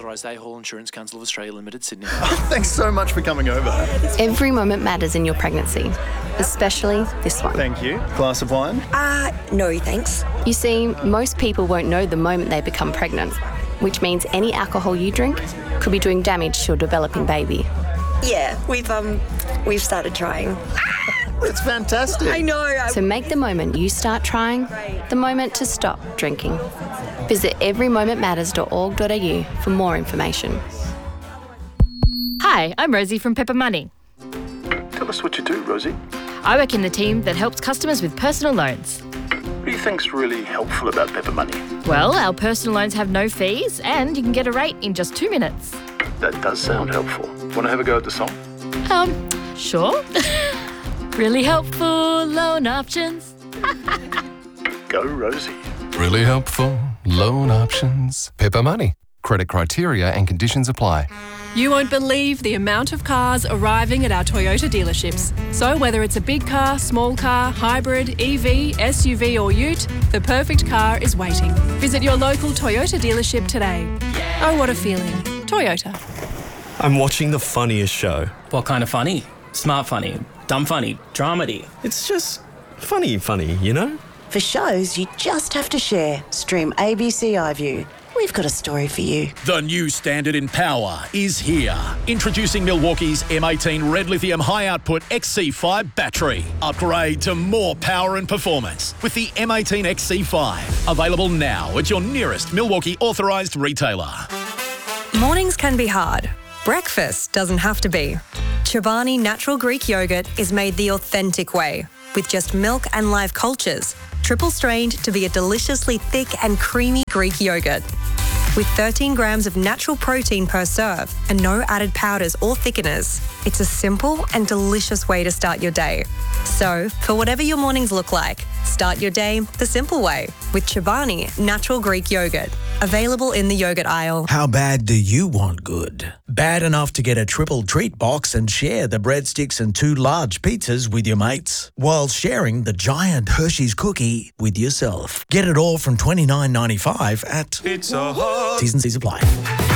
Authorised A-Hall Insurance Council of Australia Limited, Sydney. Thanks so much for coming over. Every moment matters in your pregnancy, especially this one. Thank you. Glass of wine? No, thanks. You see, most people won't know the moment they become pregnant, which means any alcohol you drink could be doing damage to your developing baby. Yeah, we've started trying. It's fantastic. I know. So make the moment you start trying the moment to stop drinking. Visit everymomentmatters.org.au for more information. Hi, I'm Rosie from Pepper Money. Tell us what you do, Rosie. I work in the team that helps customers with personal loans. What do you think's really helpful about Pepper Money? Well, our personal loans have no fees and you can get a rate in just 2 minutes. That does sound helpful. Want to have a go at the song? Sure. Really helpful loan options. Go, Rosie. Really helpful loan options. Pepper Money. Credit criteria and conditions apply. You won't believe the amount of cars arriving at our Toyota dealerships. So whether it's a big car, small car, hybrid, EV, SUV or ute, the perfect car is waiting. Visit your local Toyota dealership today. Oh, what a feeling. Toyota. I'm watching the funniest show. What kind of funny? Smart funny, dumb funny, dramedy. It's just funny, you know? For shows you just have to share, stream ABC iView. We've got a story for you. The new standard in power is here. Introducing Milwaukee's M18 Red Lithium High Output XC5 battery. Upgrade to more power and performance with the M18 XC5. Available now at your nearest Milwaukee authorised retailer. Mornings can be hard. Breakfast doesn't have to be. Chobani Natural Greek Yogurt is made the authentic way, with just milk and live cultures, triple strained to be a deliciously thick and creamy Greek yogurt. With 13 grams of natural protein per serve and no added powders or thickeners, it's a simple and delicious way to start your day. So, for whatever your mornings look like, start your day the simple way with Chobani Natural Greek Yogurt. Available in the yogurt aisle. How bad do you want good? Bad enough to get a triple treat box and share the breadsticks and 2 large pizzas with your mates, while sharing the giant Hershey's cookie with yourself. Get it all from $29.95 at Pizza Hut. T's and C's apply.